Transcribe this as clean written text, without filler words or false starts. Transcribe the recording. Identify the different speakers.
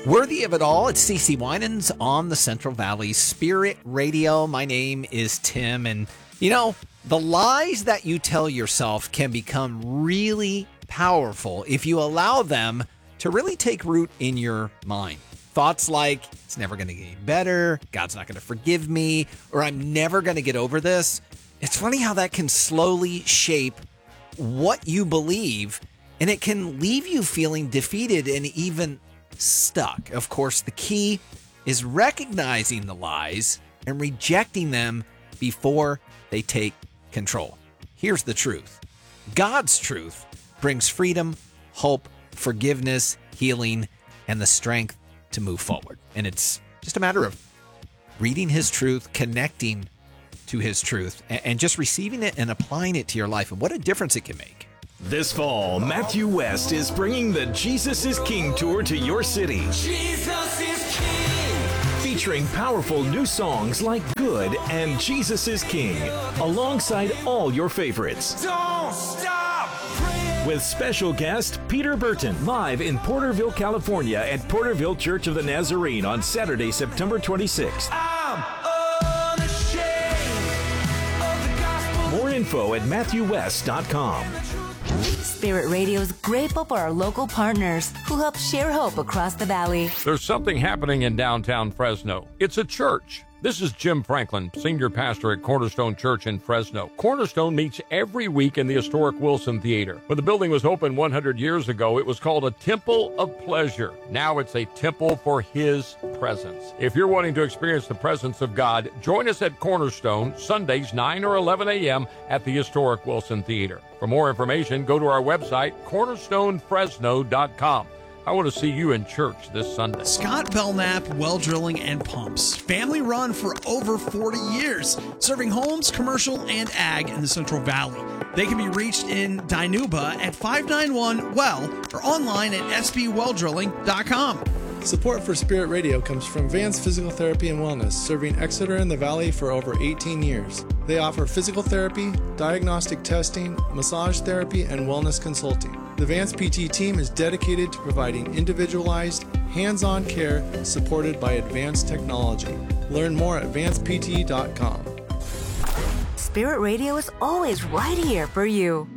Speaker 1: Worthy of it all, it's CeCe Winans on the Central Valley Spirit Radio. My name is Tim, and the lies that you tell yourself can become really powerful if you allow them to really take root in your mind. Thoughts like, it's never going to get any better, God's not going to forgive me, or I'm never going to get over this. It's funny how that can slowly shape what you believe, and it can leave you feeling defeated and even stuck. Of course, the key is recognizing the lies and rejecting them before they take control. Here's the truth. God's truth brings freedom, hope, forgiveness, healing, and the strength to move forward. And it's just a matter of reading His truth, connecting to His truth, and just receiving it and applying it to your life, and what a difference it can make.
Speaker 2: This fall, Matthew West is bringing the Jesus is King tour to your city.
Speaker 3: Jesus is King!
Speaker 2: Featuring powerful new songs like Good and Jesus is King, alongside all your favorites.
Speaker 3: Don't stop praying!
Speaker 2: With special guest Peter Burton, live in Porterville, California at Porterville Church of the Nazarene on Saturday, September 26th.
Speaker 3: I'm unashamed of the gospel.
Speaker 2: More info at MatthewWest.com.
Speaker 4: Spirit Radio is grateful for our local partners who help share hope across the valley.
Speaker 5: There's something happening in downtown Fresno. It's a church. This is Jim Franklin, senior pastor at Cornerstone Church in Fresno. Cornerstone meets every week in the historic Wilson Theater. When the building was opened 100 years ago, it was called a Temple of Pleasure. Now it's a temple for His presence. If you're wanting to experience the presence of God, join us at Cornerstone, Sundays 9 or 11 a.m. at the historic Wilson Theater. For more information, go to our website, cornerstonefresno.com. I want to see you in church this Sunday.
Speaker 6: Scott Belknap Well Drilling and Pumps. Family run for over 40 years, serving homes, commercial, and ag in the Central Valley. They can be reached in Dinuba at 591 Well or online at sbwelldrilling.com.
Speaker 7: Support for Spirit Radio comes from Vance Physical Therapy and Wellness, serving Exeter and the Valley for over 18 years. They offer physical therapy, diagnostic testing, massage therapy, and wellness consulting. The Vance PT team is dedicated to providing individualized, hands-on care supported by advanced technology. Learn more at vancept.com.
Speaker 4: Spirit Radio is always right here for you.